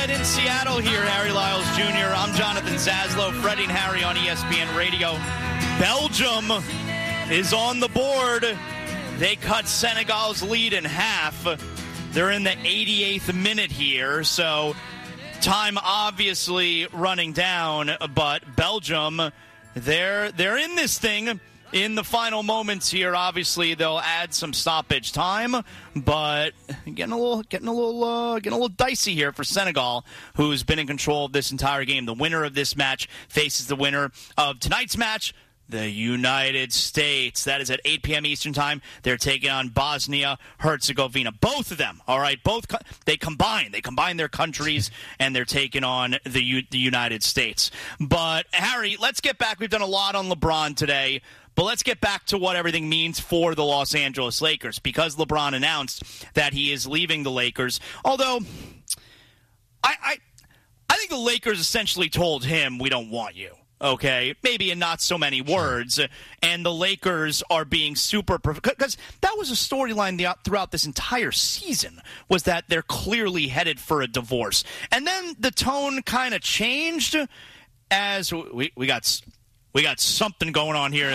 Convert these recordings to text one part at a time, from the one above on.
Arrowhead in Seattle here, Harry Lyles Jr. I'm Jonathan Zaslow, Freddie and Harry on ESPN Radio. Belgium is on the board. They cut Senegal's lead in half. They're in the 88th minute here, so time obviously running down, but Belgium, they're in this thing. In the final moments here, obviously they'll add some stoppage time, but getting a little dicey here for Senegal, who's been in control of this entire game. The winner of this match faces the winner of tonight's match, the United States. That is at 8 p.m. Eastern Time. They're taking on Bosnia-Herzegovina. Both of them, all right? They combine their countries, and they're taking on the United States. But, Harry, let's get back. We've done a lot on LeBron today. But let's get back to what everything means for the Los Angeles Lakers, because LeBron announced that he is leaving the Lakers. Although, I think the Lakers essentially told him, we don't want you, okay? Maybe in not so many words. And the Lakers are being super – because that was a storyline throughout this entire season, was that they're clearly headed for a divorce. And then the tone kind of changed as we got something going on here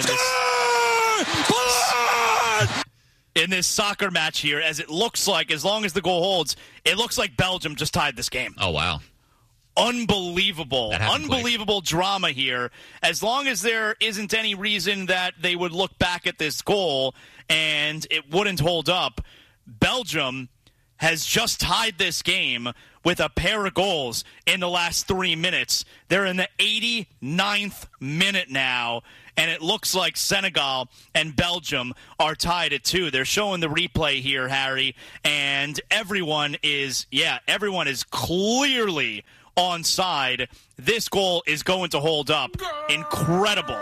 in this soccer match here, as it looks like, as long as the goal holds, it looks like Belgium just tied this game. Oh, wow. Unbelievable drama here. As long as there isn't any reason that they would look back at this goal and it wouldn't hold up, Belgium has just tied this game with a pair of goals in the last 3 minutes. They're in the 89th minute now, and it looks like Senegal and Belgium are tied at 2. They're showing the replay here, Harry, and everyone is clearly onside. This goal is going to hold up. Incredible.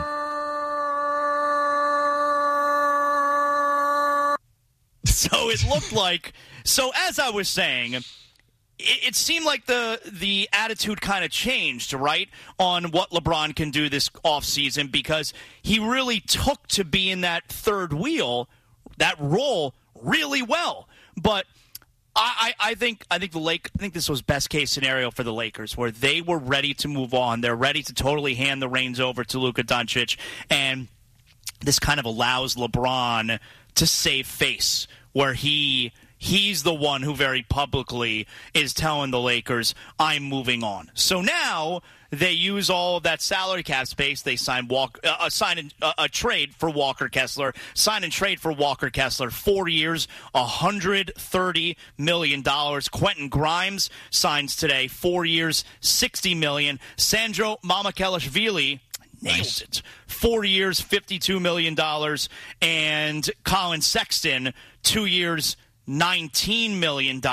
So it looked like, so as I was saying, it seemed like the attitude kind of changed, right, on what LeBron can do this offseason, because he really took to being that third wheel, that role, really well. But I think this was best case scenario for the Lakers, where they were ready to move on. They're ready to totally hand the reins over to Luka Doncic, and this kind of allows LeBron to save face, where he's the one who very publicly is telling the Lakers, I'm moving on. So now they use all of that salary cap space. They sign a trade for Walker Kessler. Sign and trade for Walker Kessler. 4 years, $130 million. Quentin Grimes signs today. 4 years, $60 million. Sandro Mamukelashvili nailed it. 4 years, $52 million. And Colin Sexton, 2 years, $19 million.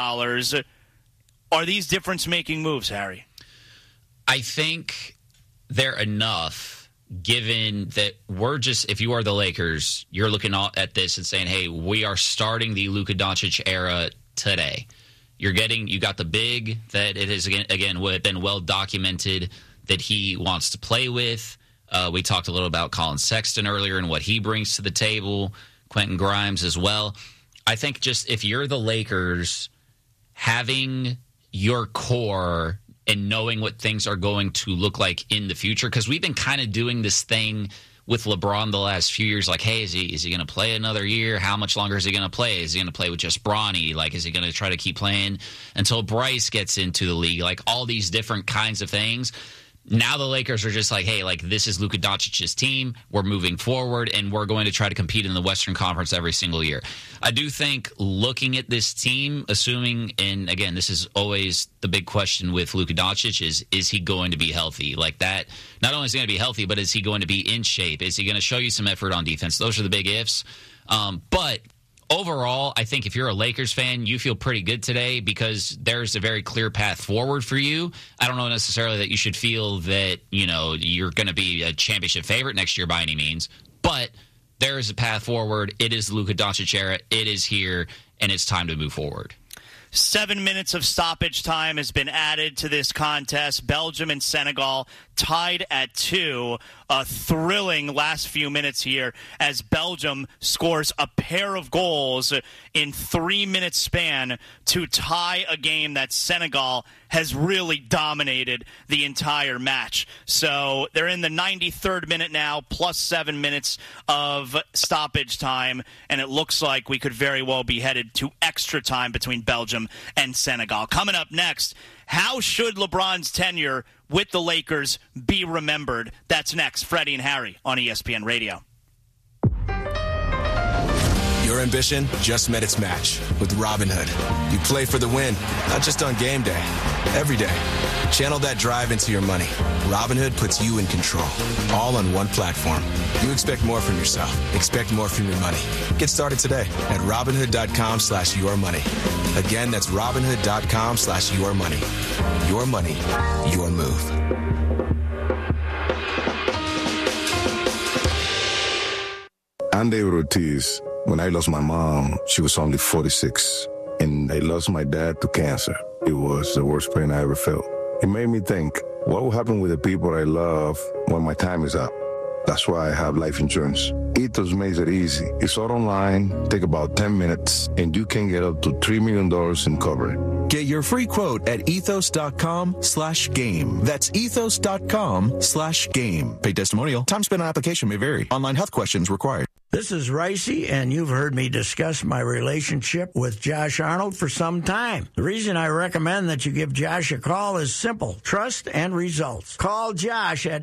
Are these difference-making moves, Harry? I think they're enough, given that if you are the Lakers, you're looking at this and saying, hey, we are starting the Luka Doncic era today. You got the big that it has, again, been well documented that he wants to play with. We talked a little about Colin Sexton earlier and what he brings to the table, Quentin Grimes as well. I think just if you're the Lakers, having your core and knowing what things are going to look like in the future, because we've been kind of doing this thing with LeBron the last few years, like, hey, is he going to play another year? How much longer is he going to play? Is he going to play with just Bronny? Like, is he going to try to keep playing until Bryce gets into the league? Like, all these different kinds of things. Now the Lakers are just like, hey, like, this is Luka Doncic's team. We're moving forward, and we're going to try to compete in the Western Conference every single year. I do think looking at this team, assuming, and again, this is always the big question with Luka Doncic, is he going to be healthy? Like that, not only is he going to be healthy, but is he going to be in shape? Is he going to show you some effort on defense? Those are the big ifs. But overall, I think if you're a Lakers fan, you feel pretty good today because there's a very clear path forward for you. I don't know necessarily that you should feel that, you're going to be a championship favorite next year by any means, but there is a path forward. It is the Luka Doncic era. It is here, and it's time to move forward. 7 minutes of stoppage time has been added to this contest. Belgium and Senegal tied at 2. A thrilling last few minutes here as Belgium scores a pair of goals in 3-minute span to tie a game that Senegal has really dominated the entire match. So they're in the 93rd minute now, plus 7 minutes of stoppage time, and it looks like we could very well be headed to extra time between Belgium and Senegal. Coming up next, how should LeBron's tenure with the Lakers be remembered? That's next. Freddie and Harry on ESPN Radio. Your ambition just met its match with Robinhood. You play for the win, not just on game day, every day. Channel that drive into your money. Robinhood puts you in control, all on one platform. You expect more from yourself. Expect more from your money. Get started today at Robinhood.com/yourmoney. Again, that's Robinhood.com/yourmoney. Your money, your move. I'm David Ortiz. When I lost my mom, she was only 46, and I lost my dad to cancer. It was the worst pain I ever felt. It made me think, what will happen with the people I love when my time is up? That's why I have life insurance. Ethos makes it easy. It's all online, take about 10 minutes, and you can get up to $3 million in coverage. Get your free quote at ethos.com/game. That's ethos.com/game. Paid testimonial. Time spent on application may vary. Online health questions required. This is Ricey, and you've heard me discuss my relationship with Josh Arnold for some time. The reason I recommend that you give Josh a call is simple: trust and results. Call Josh at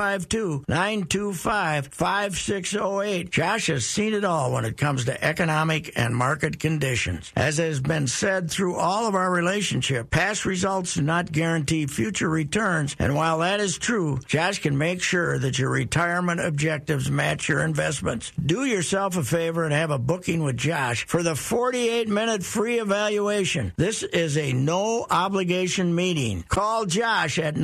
952-925-5608. Josh has seen it all when it comes to economic and market conditions. As has been said through all of our relationship, past results do not guarantee future returns, and while that is true, Josh can make sure that your retirement objectives match your investments. Do yourself a favor and have a booking with Josh for the 48-minute free evaluation. This is a no-obligation meeting. Call Josh at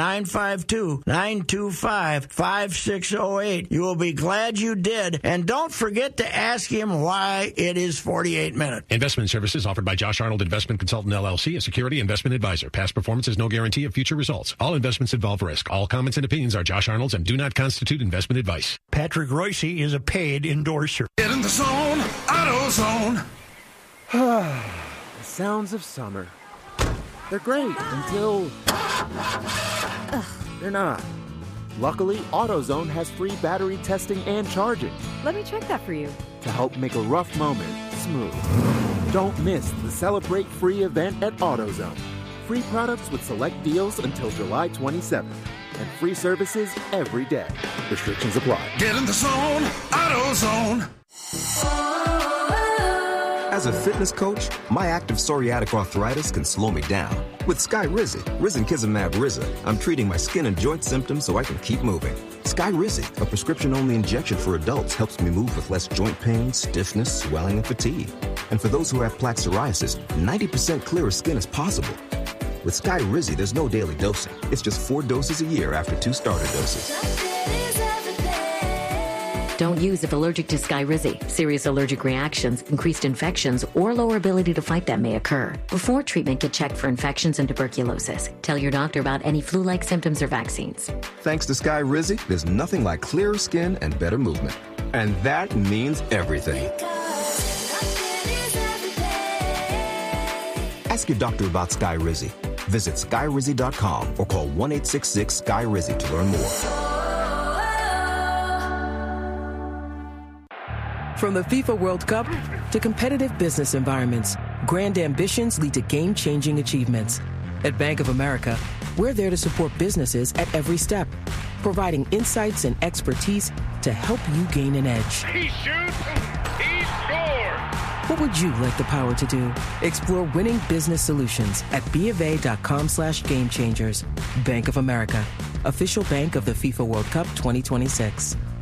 952-925-5608. You will be glad you did, and don't forget to ask him why it is 48 minutes. Investment services offered by Josh Arnold Investment Consultant, LLC, a security investment advisor. Past performance is no guarantee of future results. All investments involve risk. All comments and opinions are Josh Arnold's and do not constitute investment advice. Patrick Reusse is a paid endorser. Get in the zone, AutoZone. The sounds of summer. They're great until they're not. Luckily, AutoZone has free battery testing and charging. Let me check that for you. To help make a rough moment smooth. Don't miss the Celebrate Free event at AutoZone. Free products with select deals until July 27th. And free services every day. Restrictions apply. Get in the zone, AutoZone. As a fitness coach, my active psoriatic arthritis can slow me down. With Skyrizi, risankizumab Riza, I'm treating my skin and joint symptoms so I can keep moving. Skyrizi, a prescription-only injection for adults, helps me move with less joint pain, stiffness, swelling, and fatigue. And for those who have plaque psoriasis, 90% clearer skin is possible. With Skyrizi, there's no daily dosing. It's just 4 doses a year after 2 starter doses. Don't use if allergic to Skyrizi. Serious allergic reactions, increased infections, or lower ability to fight them may occur. Before treatment, get checked for infections and tuberculosis. Tell your doctor about any flu-like symptoms or vaccines. Thanks to Skyrizi, there's nothing like clearer skin and better movement. And that means everything. Ask your doctor about Skyrizi. Visit Skyrizi.com or call 1-866-SKY-RIZI to learn more. From the FIFA World Cup to competitive business environments, grand ambitions lead to game-changing achievements. At Bank of America, we're there to support businesses at every step, providing insights and expertise to help you gain an edge. He shoots, he scores! What would you like the power to do? Explore winning business solutions at BofA.com/gamechangers. Bank of America, official bank of the FIFA World Cup 2026.